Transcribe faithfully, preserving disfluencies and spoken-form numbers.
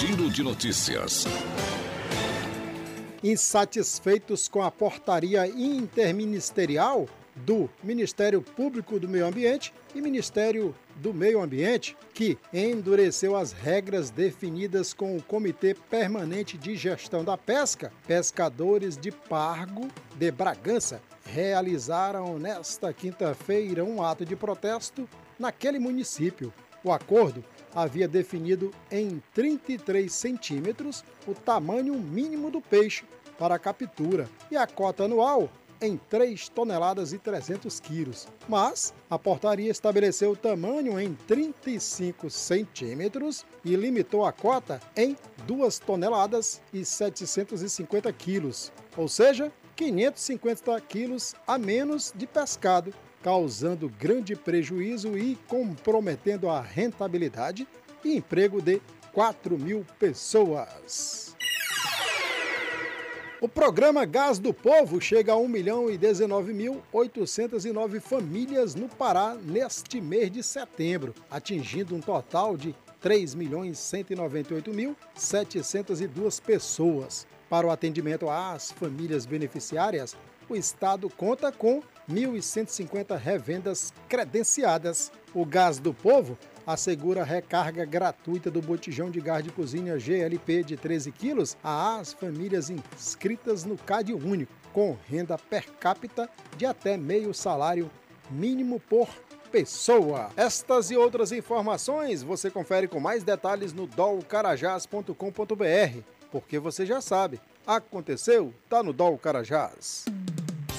Giro de Notícias. Insatisfeitos com a portaria interministerial do Ministério Público do Meio Ambiente e Ministério do Meio Ambiente, que endureceu as regras definidas com o Comitê Permanente de Gestão da Pesca, pescadores de Pargo de Bragança realizaram nesta quinta-feira um ato de protesto naquele município. O acordo havia definido em trinta e três centímetros o tamanho mínimo do peixe para a captura e a cota anual em três toneladas e trezentos quilos. Mas a portaria estabeleceu o tamanho em trinta e cinco centímetros e limitou a cota em duas toneladas e setecentos e cinquenta quilos, ou seja, quinhentos e cinquenta quilos a menos de pescado, causando grande prejuízo e comprometendo a rentabilidade e emprego de quatro mil pessoas. O programa Gás do Povo chega a um milhão e dezenove mil oitocentos e nove famílias no Pará neste mês de setembro, atingindo um total de três milhões cento e noventa e oito mil setecentos e duas pessoas. Para o atendimento às famílias beneficiárias, o Estado conta com mil e cento e cinquenta revendas credenciadas. O Gás do Povo assegura a recarga gratuita do botijão de gás de cozinha G L P de treze quilos às famílias inscritas no CAD Único, com renda per capita de até meio salário mínimo por pessoa. Estas e outras informações você confere com mais detalhes no dol carajás ponto com ponto br, porque você já sabe, aconteceu, tá no Dol Carajás.